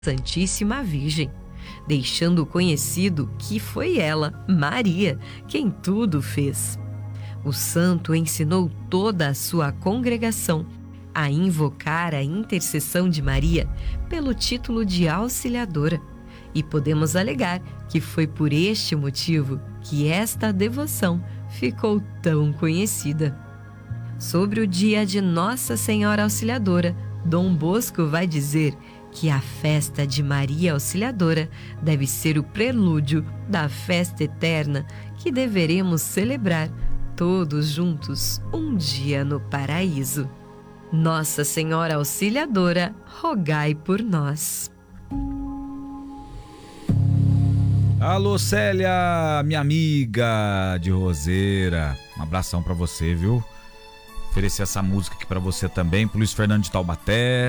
Santíssima Virgem, deixando conhecido que foi ela, Maria, quem tudo fez. O santo ensinou toda a sua congregação a invocar a intercessão de Maria pelo título de auxiliadora, e podemos alegar que foi por este motivo que esta devoção ficou tão conhecida. Sobre o dia de Nossa Senhora Auxiliadora, Dom Bosco vai dizer que a festa de Maria Auxiliadora deve ser o prelúdio da festa eterna que deveremos celebrar todos juntos um dia no paraíso. Nossa Senhora Auxiliadora, rogai por nós. Alô, Célia, minha amiga de Roseira. Um abração pra você, viu? Oferecer essa música aqui pra você também, pro Luiz Fernando de Taubaté.